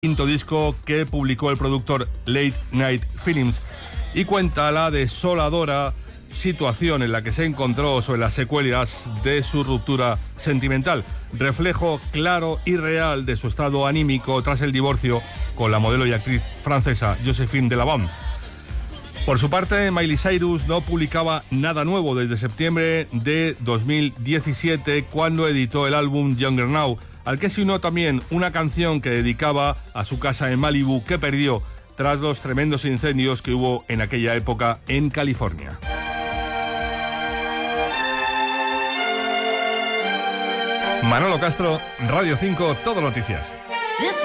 quinto disco que publicó el productor Late Night Films y cuenta la desoladora situación en la que se encontró sobre las secuelas de su ruptura sentimental, reflejo claro y real de su estado anímico tras el divorcio con la modelo y actriz francesa Joséphine Delabaume. Por su parte, Miley Cyrus no publicaba nada nuevo desde septiembre de 2017, cuando editó el álbum Younger Now, al que se unió también una canción que dedicaba a su casa en Malibu, que perdió tras los tremendos incendios que hubo en aquella época en California. Manolo Castro, Radio 5, Todo Noticias.